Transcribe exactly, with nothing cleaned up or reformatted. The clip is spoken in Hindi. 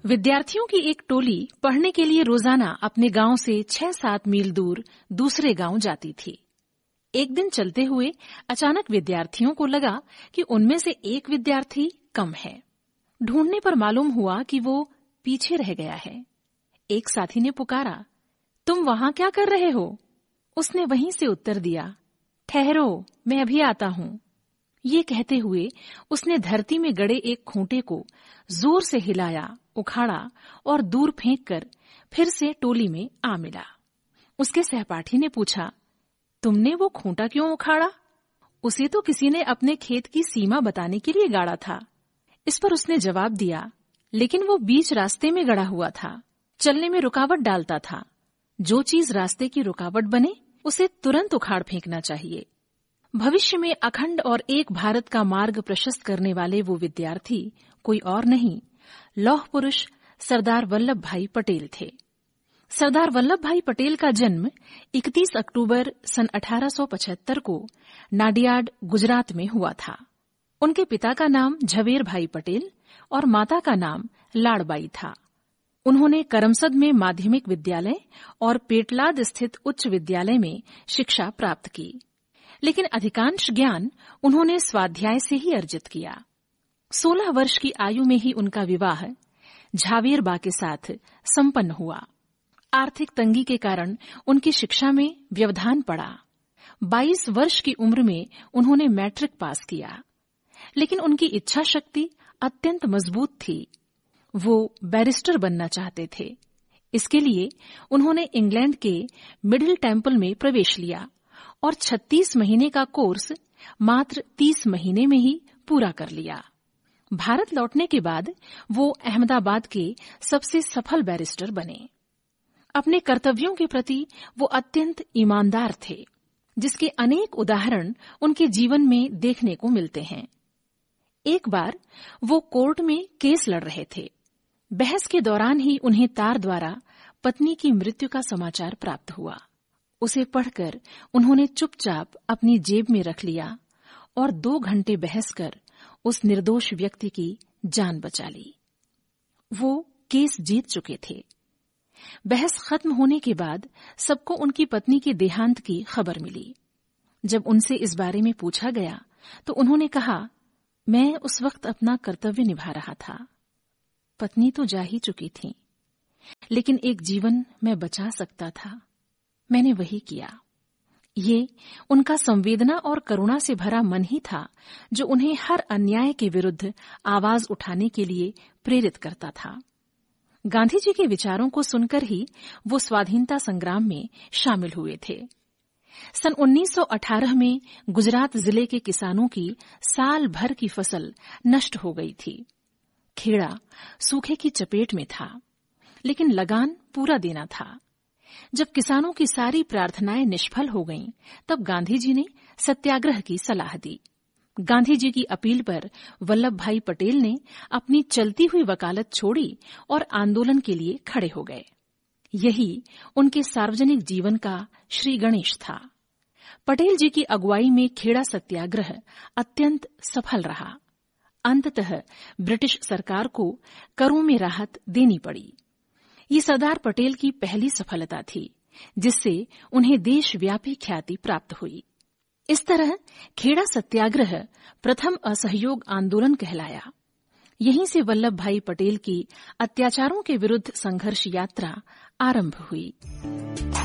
विद्यार्थियों की एक टोली पढ़ने के लिए रोजाना अपने गांव से छह सात मील दूर दूसरे गांव जाती थी। एक दिन चलते हुए अचानक विद्यार्थियों को लगा कि उनमें से एक विद्यार्थी कम है। ढूंढने पर मालूम हुआ कि वो पीछे रह गया है। एक साथी ने पुकारा, तुम वहां क्या कर रहे हो? उसने वहीं से उत्तर दिया, ठहरो, मैं अभी आता हूं। ये कहते हुए उसने धरती में गड़े एक खूंटे को जोर से हिलाया, उखाड़ा और दूर फेंककर फिर से टोली में आ मिला। उसके सहपाठी ने पूछा, तुमने वो खूंटा क्यों उखाड़ा? उसे तो किसी ने अपने खेत की सीमा बताने के लिए गाड़ा था। इस पर उसने जवाब दिया, लेकिन वो बीच रास्ते में गड़ा हुआ था, चलने में रुकावट डालता था। जो चीज रास्ते की रुकावट बने उसे तुरंत उखाड़ फेंकना चाहिए। भविष्य में अखंड और एक भारत का मार्ग प्रशस्त करने वाले वो विद्यार्थी कोई और नहीं, लौह पुरुष सरदार वल्लभ भाई पटेल थे। सरदार वल्लभ भाई पटेल का जन्म इकतीस अक्टूबर सन अठारह सौ पचहत्तर को नाडियाड, गुजरात में हुआ था। उनके पिता का नाम झवेर भाई पटेल और माता का नाम लाड़बाई था। उन्होंने करमसद में माध्यमिक विद्यालय और पेटलाद स्थित उच्च विद्यालय में शिक्षा प्राप्त की, लेकिन अधिकांश ज्ञान उन्होंने स्वाध्याय से ही अर्जित किया। सोलह वर्ष की आयु में ही उनका विवाह झावेर बा के साथ संपन्न हुआ। आर्थिक तंगी के कारण उनकी शिक्षा में व्यवधान पड़ा। बाईस वर्ष की उम्र में उन्होंने मैट्रिक पास किया, लेकिन उनकी इच्छा शक्ति अत्यंत मजबूत थी। वो बैरिस्टर बनना चाहते थे। इसके लिए उन्होंने इंग्लैंड के मिडिल टेम्पल में प्रवेश लिया और छत्तीस महीने का कोर्स मात्र तीस महीने में ही पूरा कर लिया। भारत लौटने के बाद वो अहमदाबाद के सबसे सफल बैरिस्टर बने। अपने कर्तव्यों के प्रति वो अत्यंत ईमानदार थे, जिसके अनेक उदाहरण उनके जीवन में देखने को मिलते हैं। एक बार वो कोर्ट में केस लड़ रहे थे। बहस के दौरान ही उन्हें तार द्वारा पत्नी की मृत्यु का समाचार प्राप्त हुआ। उसे पढ़कर उन्होंने चुपचाप अपनी जेब में रख लिया और दो घंटे बहस कर उस निर्दोष व्यक्ति की जान बचा ली। वो केस जीत चुके थे। बहस खत्म होने के बाद सबको उनकी पत्नी के देहांत की खबर मिली। जब उनसे इस बारे में पूछा गया तो उन्होंने कहा, मैं उस वक्त अपना कर्तव्य निभा रहा था। पत्नी तो जा ही चुकी थी, लेकिन एक जीवन मैं बचा सकता था, मैंने वही किया। ये उनका संवेदना और करुणा से भरा मन ही था जो उन्हें हर अन्याय के विरुद्ध आवाज उठाने के लिए प्रेरित करता था। गांधी जी के विचारों को सुनकर ही वो स्वाधीनता संग्राम में शामिल हुए थे। सन उन्नीस सौ अठारह में गुजरात जिले के किसानों की साल भर की फसल नष्ट हो गई थी। खेड़ा सूखे की चपेट में था, लेकिन लगान पूरा देना था। जब किसानों की सारी प्रार्थनाएं निष्फल हो गईं, तब गांधी जी ने सत्याग्रह की सलाह दी। गांधी जी की अपील पर वल्लभ भाई पटेल ने अपनी चलती हुई वकालत छोड़ी और आंदोलन के लिए खड़े हो गए। यही उनके सार्वजनिक जीवन का श्री गणेश था। पटेल जी की अगुवाई में खेड़ा सत्याग्रह अत्यंत सफल रहा। अंततः ब्रिटिश सरकार को करों में राहत देनी पड़ी। ये सरदार पटेल की पहली सफलता थी, जिससे उन्हें देशव्यापी ख्याति प्राप्त हुई। इस तरह खेड़ा सत्याग्रह प्रथम असहयोग आंदोलन कहलाया। यहीं से वल्लभ भाई पटेल की अत्याचारों के विरुद्ध संघर्ष यात्रा आरंभ हुई।